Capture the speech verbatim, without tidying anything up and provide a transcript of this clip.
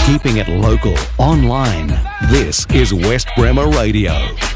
Keeping it local, online. This is West Bremer Radio.